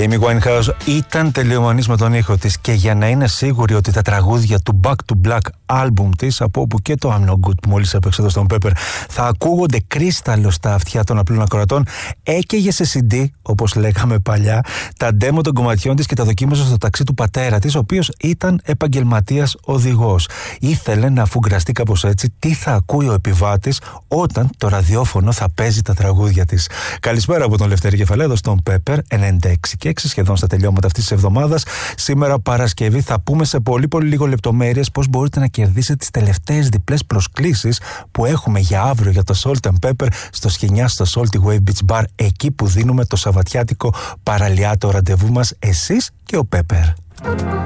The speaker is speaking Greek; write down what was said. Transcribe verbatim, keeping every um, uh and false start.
Η Amy Winehouse ήταν τελειομανής με τον ήχο της και για να είναι σίγουρη ότι τα τραγούδια του Back to Black album της, από όπου και το I'm No Good που μόλις έπαιξε εδώ στον Pepper, θα ακούγονται κρίσταλλο στα αυτιά των απλών ακροατών, έκαιγε σε σι ντι, όπως λέγαμε παλιά, τα demo των κομματιών της και τα δοκίμασε στο ταξί του πατέρα της, ο οποίος ήταν επαγγελματίας οδηγός. Ήθελε να αφουγκραστεί κάπως έτσι τι θα ακούει ο επιβάτης όταν το ραδιόφωνο θα παίζει τα τραγούδια της. Καλησπέρα από τον Λευτέρη Κεφαλέδο στον Pepper ενενήντα έξι και έξι, σχεδόν στα τελειώματα αυτής της εβδομάδας. Σήμερα Παρασκευή θα πούμε σε πολύ πολύ λίγο λεπτομέρειες πώς μπορείτε να κερδίσετε τις τελευταίες διπλές προσκλήσεις που έχουμε για αύριο για το Salt and Pepper στο Σχοινιά, στο Salty Wave Beach Bar, εκεί που δίνουμε το σαββατιάτικο παραλιάτο ραντεβού μας εσείς και ο Pepper.